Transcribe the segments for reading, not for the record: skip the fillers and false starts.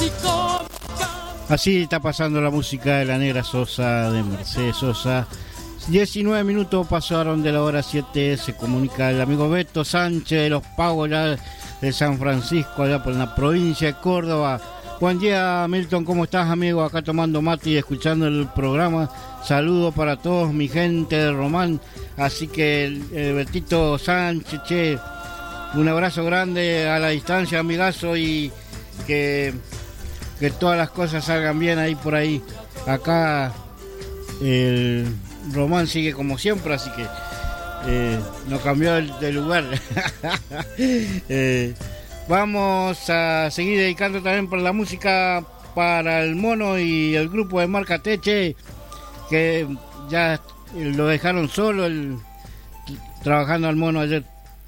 Así está pasando la música de la Negra Sosa, de Mercedes Sosa. 19 minutos pasaron de la hora 7. Se comunica el amigo Beto Sánchez de Los Pagos, allá de San Francisco, allá por la provincia de Córdoba. Buen día, Milton, ¿cómo estás, amigo? Acá tomando mate y escuchando el programa. Saludos para todos, mi gente de Román. Así que el Betito Sánchez, che, un abrazo grande a la distancia, amigazo, y que todas las cosas salgan bien ahí por ahí. Acá el Román sigue como siempre, así que no cambió de lugar. Vamos a seguir dedicando también por la música para el Mono y el grupo de Marca Teche, que ya lo dejaron solo trabajando al Mono ayer.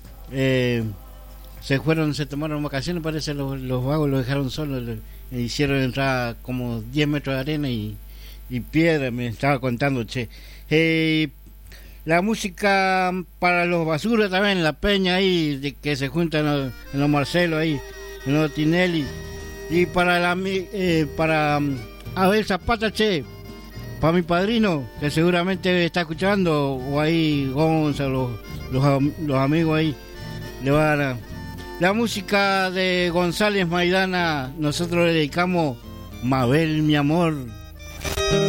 Se tomaron vacaciones, parece, los vagos lo dejaron solo, le hicieron entrar como 10 metros de arena y piedra, me estaba contando, che. La música para los basuras también, la peña ahí, que se juntan en los Marcelo ahí, en los Tinelli. Y para Abel Zapata, che, para mi padrino, que seguramente está escuchando, o ahí Gonzalo, los amigos ahí, le van a... La música de González Maidana, nosotros le dedicamos Mabel, mi amor.